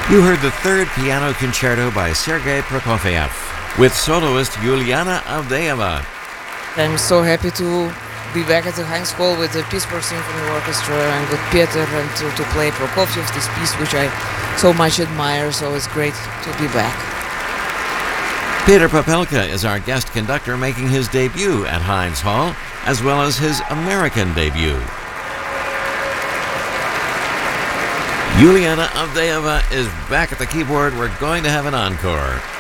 You heard the third piano concerto by Sergei Prokofiev with soloist Yuliana Avdeeva. I'm so happy to be back at the Heinz Hall with the Pittsburgh Symphony Orchestra and with Peter and to play Prokofiev's this piece which I so much admire, so it's great to be back. Peter Popelka is our guest conductor making his debut at Heinz Hall as well as his American debut. Yuliana Avdeeva is back at the keyboard. We're going to have an encore.